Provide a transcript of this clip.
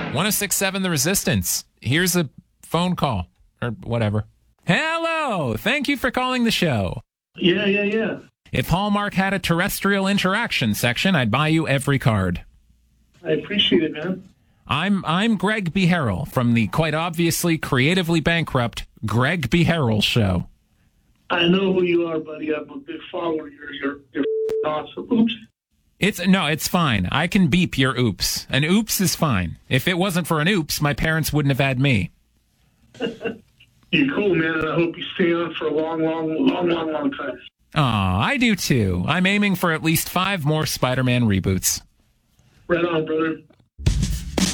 1067 The Resistance. Here's a phone call or whatever. Hello. Thank you for calling the show. Yeah. If Hallmark had a terrestrial interaction section, I'd buy you every card. I appreciate it, man. I'm Greg B. Harrell from the quite obviously creatively bankrupt Greg B. Harrell Show. I know who you are, buddy. I'm a big follower. You're awesome. Oops. It's fine. I can beep your oops. An oops is fine. If it wasn't for an oops, my parents wouldn't have had me. You're cool, man, and I hope you stay on for a long time. Aw, I do too. I'm aiming for at least 5 more Spider-Man reboots. Right on, brother.